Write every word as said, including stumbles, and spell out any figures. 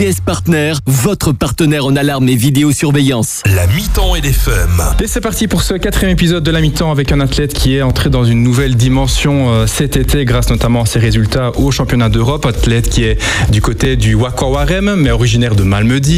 G P S Partner, votre partenaire en alarme et vidéosurveillance. La mi-temps et les F E M. Et c'est parti pour ce quatrième épisode de la mi-temps avec un athlète qui est entré dans une nouvelle dimension cet été grâce notamment à ses résultats au championnat d'Europe. Athlète qui est du côté du Wakwa Warem mais originaire de Malmedy.